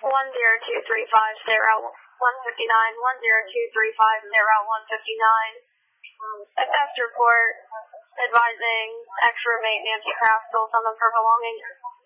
10235, stay route 159, 10235, stay route 159. FS report advising extra maintenance craft built on the for belonging.